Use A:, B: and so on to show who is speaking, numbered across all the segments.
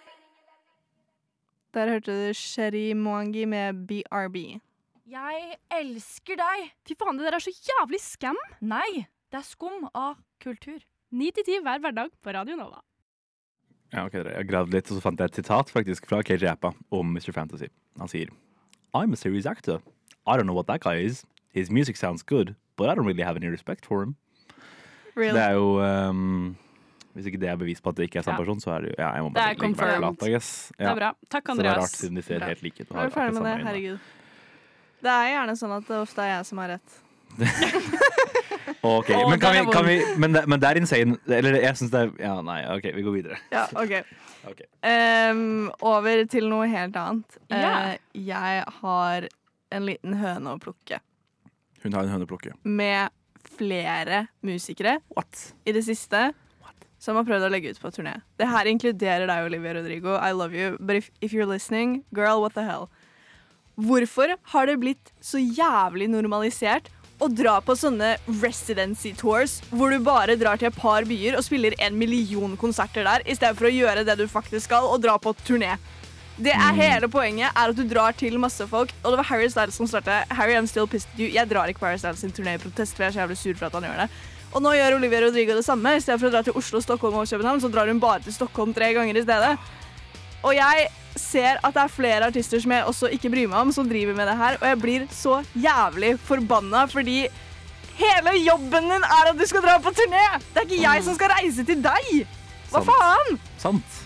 A: Der hørte du Sherry Mwangi med BRB.
B: Jeg elsker deg.
C: Fy faen, det der er så jævlig skam.
B: Nei, det er skum av kultur.
C: 9-10 hver hverdag på Radio Nova.
D: Ja, ok, jeg gravde litt, og så fant jeg et sitat faktisk fra KJ Appa om Mr. Fantasy. Han sier, I'm a serious actor. I don't know what that guy is. His music sounds good, but I don't really have any respect for him.
A: Real.
D: Det er jo... hvis ikke det er bevis på at det ikke er samme person, så er det jo... Ja, jeg må bare
C: Det er
D: legge meg
C: confirmed.
D: flat, I guess.
C: Det er bra. Takk,
D: Så det er
C: Andreas.
D: rart siden de ser
A: Bra.
D: helt like ut. og
A: Nå er
D: har
A: vi ferdig
D: akkurat
A: med det,
D: samme øyne.
A: herregud. Det er gjerne sånn at det ofte er jeg som har rett.
D: Ok, men, kan vi, men det er insane. Eller jeg synes det er... Ja, nei, ok, vi går videre.
A: Ja, ok.
D: Ok.
A: Over til noe helt annet.
C: Ja.
A: Jeg har en liten høne å plukke
D: Hun har en høneplukke.
A: med flere musikere
D: What?
A: i det siste som har prøvd å legge ut på turné. Det her inkluderer deg, Olivia Rodrigo. I love you, but if you're listening, girl, what the hell? Hvorfor har det blitt så jævlig normalisert å dra på sånne residency tours hvor du bare drar til et par byer og spiller 1 million konserter der, i stedet for å gjøre det du faktisk skal, og dra på turné? Det er hele poenget, er at du drar til masse folk. Og det var Harry Styles som startet. Harry, I'm still pissed at you. Jeg drar ikke på Harry Styles sin turné i protest, for jeg er så jævlig sur for at han gjør det. Og nå gjør Olivia Rodrigo det samme. I stedet for å dra til Oslo, Stockholm og København, så drar hun bare til Stockholm 3 ganger i stedet. Og jeg ser at det er flere artister som jeg også ikke bryr meg om, som driver med det her, og jeg blir så jævlig forbanna, fordi hele jobben din er at du skal dra på turné! Det er ikke jeg som skal reise til deg! Hva
D: Sant.
A: faen?
D: Sant.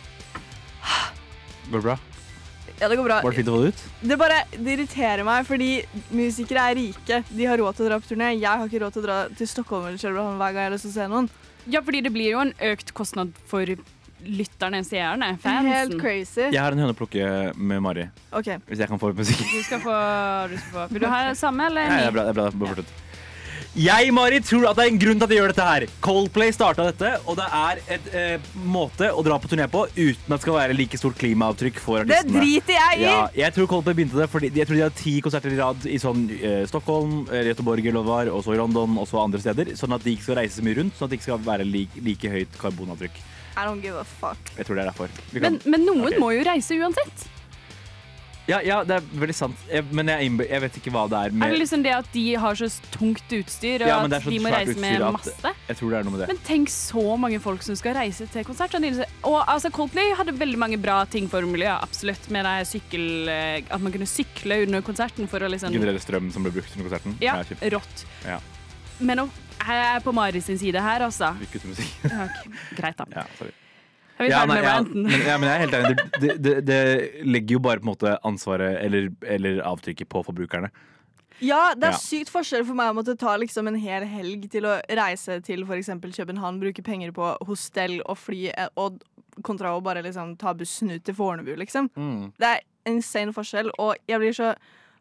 D: Går det bra?
A: Ja, det går bra.
D: Var det fint å få det ut?
A: Det irriterer meg, fordi musikere er rike. De har råd til å dra på turné. Jeg har ikke råd til å dra til Stockholm eller København hver gang jeg har lyst til å se noen.
C: Ja, fordi det blir jo en økt kostnad for lytterne, seerne, fansen.
A: Helt crazy.
D: Jeg har en høneplukke med Mari,
A: Ok.
D: hvis jeg kan få musikk.
C: Du skal få. Vil du ha det samme, eller?
D: Nei, det er bra, det er bra. Bare fortsett. Jeg, Mari, tror at det er en grunn til at de gjør dette her. Coldplay startet dette, og det er et måte å dra på turné på uten at det skal være like stort klimaavtrykk for
A: Det
D: artistene.
A: driter jeg i!
D: Ja, jeg tror Coldplay begynte det, fordi jeg tror de har 10 konserter i rad i sånn Stockholm, Göteborg eller hva det var, og så i London, og så andre steder, sånn at de ikke skal reise så mye rundt, sånn at det ikke skal være like høyt karbonavtrykk.
A: I don't give a fuck.
D: Jeg tror det er derfor.
C: Men noen
D: Ok.
C: må jo reise uansett.
D: Ja, det er veldig sant. Men jeg vet ikke hva det er
C: Er
D: med...
C: det liksom det at de har så tungt utstyr, og
D: Ja, men det er
C: at
D: så
C: de må
D: svært
C: reise med
D: utstyr at-
C: masse?
D: Jeg tror det er noe med det.
C: Men tenk så mange folk som skal reise til konsert. Og altså, Coldplay hadde veldig mange bra ting for miljøet, absolutt. Med det at man kunne sykle under konserten for å liksom
D: Generere strøm som ble brukt under konserten.
C: Ja,
D: kjipt.
C: rått.
D: Ja.
C: Men jeg er på Mari sin side her, altså.
D: Vi kutter musikk.
C: Ja, ok, greit, da.
D: Ja, sorry.
C: Er vi ferdig med ranten?
D: men jeg er helt enig. Det legger jo bare på en måte ansvaret eller avtrykket på forbrukerne.
A: Ja, det er
D: Ja.
A: sykt forskjell for meg å måtte ta liksom en hel helg til å reise til for eksempel København, bruke penger på hostell og fly, og kontra å bare liksom ta bussen ut til Fornebu, liksom. Det er insane forskjell, og jeg blir så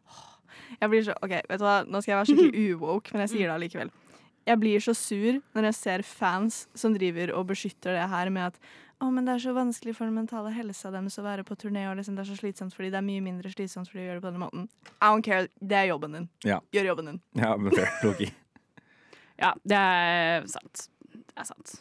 A: ok, vet du hva, nå skal jeg være skikkelig uwoke, men jeg sier det allikevel. Jeg blir så sur når jeg ser fans som driver og beskytter det her med at men det er så vanskelig for den mentale helsa deres å være på turné, og liksom det er så slitsomt fordi det er mye mindre slitsomt fordi de gjør det på denne måten. I don't care, det er jobben din.
D: Ja.
A: Gjør jobben din.
D: Ja, men fair. Loki.
C: Ja, det er sant. Det er sant.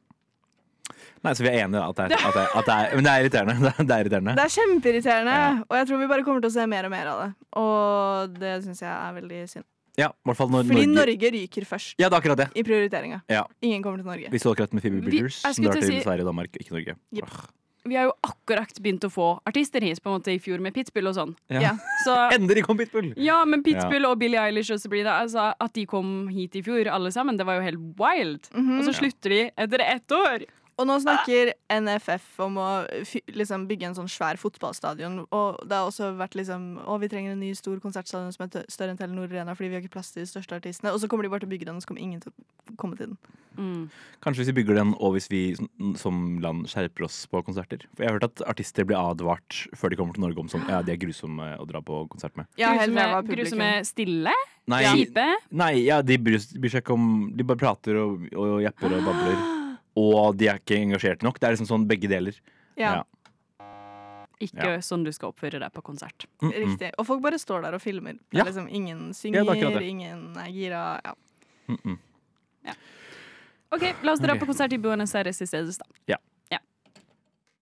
D: Nei, så vi er enige at det er men det er irriterende. Det er irriterende.
A: Det er kjempeirriterende,
D: Ja.
A: og jeg tror vi bare kommer til å se mer og mer av det. Og det synes jeg er veldig synd.
D: Ja, i hvert fall når
A: Fordi Norge ryker først
D: Ja, det er akkurat det.
A: i prioriteringa.
D: Ja.
A: Ingen kommer til Norge.
D: Vi så akkurat med Phoebe Bridgers,
C: jeg
D: som
C: skulle
D: drar
C: til å
D: til
C: si-
D: Sverige og Danmark, ikke Norge.
A: Yep.
C: Vi har jo akkurat begynt å få artister hit på en måte i fjor med Pitbull og sånn.
A: Ja.
C: Så
D: Endelig kom Pitbull!
C: ja, men Pitbull og Billie Eilish og Sabrina, altså, at de kom hit i fjor alle sammen, det var jo helt wild. Og så slutter de etter 1 år.
A: Og nå snakker NFF om å liksom bygge en sånn svær fotballstadion. Og det har også vært liksom vi trenger en ny stor konsertstadion som er større enn Telenor Arena fordi vi har ikke plass til de største artistene. Og så kommer de bare til å bygge den, og så kommer ingen til å komme til den.
D: Kanskje hvis vi bygger den, og hvis vi som land skjerper oss på konserter. For jeg har hørt at artister blir advart før de kommer til Norge om sånn, ja, de er grusomme å dra på konsert med.
A: Ja, helt ræva publikum.
C: Grusomme stille,
D: Nei,
C: kjipe.
D: nei, ja, de bryr seg ikke om. De bare prater og japper og babler. Og de er ikke engasjerte nok. Det er liksom sånn begge deler.
A: Ja,
C: Ikke sånn du skal oppføre deg på konsert.
A: riktig. Og folk bare står der og filmer. Det
D: Ja.
A: er liksom ingen
D: Ja,
A: synger,
D: det er akkurat det.
A: ingen er gira. Ja.
C: Ok, la oss dra
D: Ok.
C: på konsert i Buenos Aires i stedet da.
D: Ja.